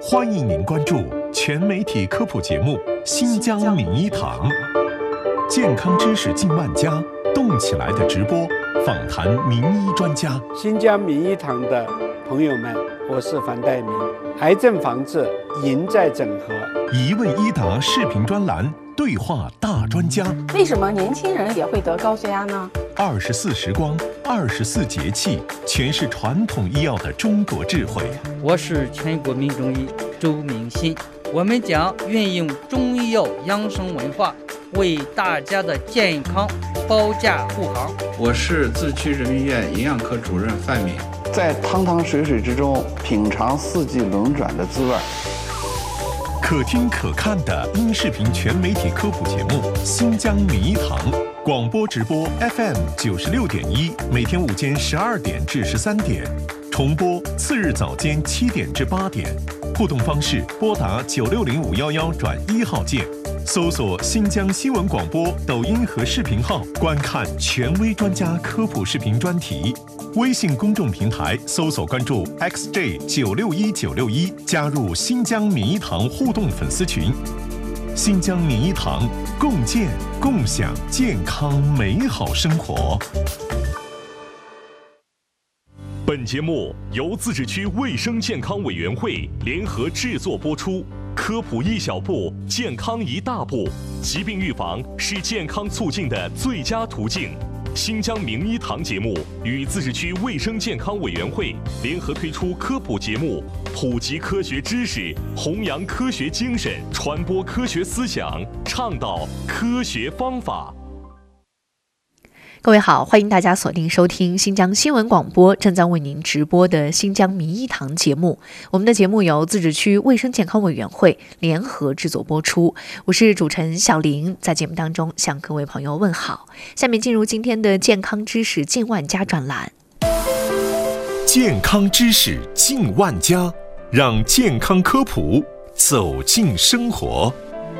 欢迎您关注全媒体科普节目《新疆名医堂》，健康知识近万家，动起来的直播，访谈名医专家。 新疆名医堂的朋友们，我是樊岱明。癌症防治赢在整合， 一问一答视频专栏，对话大专家。 为什么年轻人也会得高血压呢 ？24时光，24节气，诠释传统医药的中国智慧。 我是全国民中医周明新，我们将运用中医药养生文化，为大家的健康保驾护航。 我是自区人民医院营养科主任范敏， 在汤汤水水之中品尝四季轮转的滋味。 可听可看的音视频全媒体科普节目《新疆名医堂》，广播直播 FM96.1，每天午间12点至13点，重播次日早间7点至8点。互动方式：拨打960511转1号键，搜索新疆新闻广播抖音和视频号，观看权威专家科普视频专题。微信公众平台搜索关注 XJ961961，加入新疆名医堂互动粉丝群。新疆名医堂，共建共享健康美好生活。本节目由自治区卫生健康委员会联合制作播出。科普一小步，健康一大步。疾病预防是健康促进的最佳途径。新疆名医堂节目与自治区卫生健康委员会联合推出科普节目，普及科学知识，弘扬科学精神，传播科学思想，倡导科学方法。 各位好，欢迎大家锁定收听新疆新闻广播正在为您直播的新疆名医堂节目。我们的节目由自治区卫生健康委员会联合制作播出，我是主持人小玲，在节目当中向各位朋友问好。下面进入今天的健康知识近万家专栏。 健康知识近万家，让健康科普走进生活。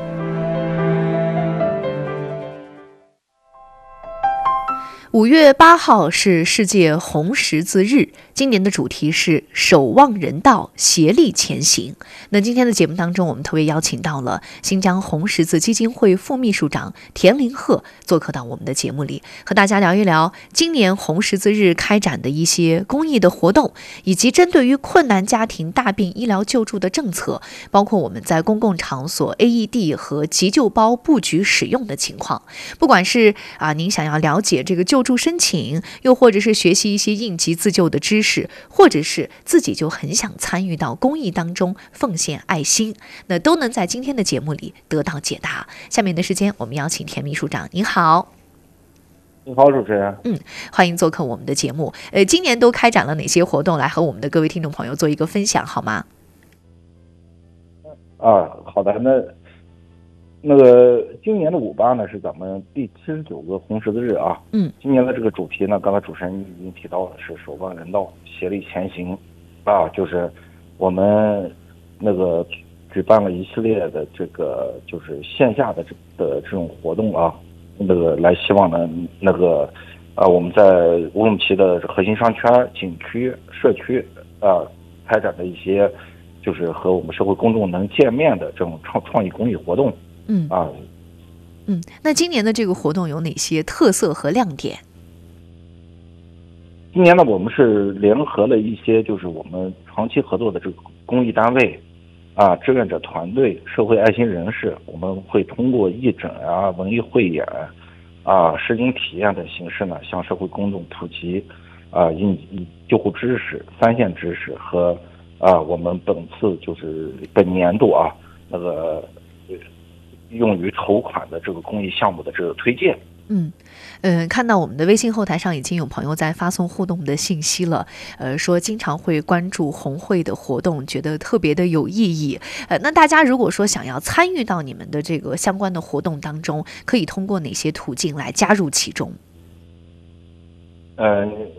5月8号是世界红十字日，今年的主题是守望人道，协力前行。那今天的节目当中，我们特别邀请到了新疆红十字基金会副秘书长田林鹤做客到我们的节目里，和大家聊一聊今年红十字日开展的一些公益的活动，以及针对于困难家庭大病医疗救助的政策，包括我们在公共场所 AED 和急救包布局使用的情况。不管是您想要了解这个救助申请，又或者是学习一些应急自救的知识，或者是自己就很想参与到公益当中奉献爱心，那都能在今天的节目里得到解答。下面的时间我们邀请田秘书长。您好。 你好，主持人。 欢迎做客我们的节目。今年都开展了哪些活动，来和我们的各位听众朋友做一个分享好吗？ 好的。那个今年的5·8呢是咱们第79个红十字日啊。今年的这个主题呢，刚才主持人已经提到了，是守望人道，协力前行就是我们那个举办了一系列的这个就是线下的这种活动啊，那个来希望呢我们在乌鲁木齐的核心商圈、景区、社区开展的一些就是和我们社会公众能见面的这种创意公益活动。 那今年的这个活动有哪些特色和亮点？ 今年呢，我们是联合了一些就是我们长期合作的这个公益单位志愿者团队、社会爱心人士，我们会通过义诊文艺汇演实景体验的形式呢，向社会公众普及应急救护知识、3线知识和我们本年度用于筹款的这个公益项目的这个推荐。 看到我们的微信后台上已经有朋友在发送互动的信息了，说经常会关注红会的活动，觉得特别的有意义。那大家如果说想要参与到你们的这个相关的活动当中，可以通过哪些途径来加入其中？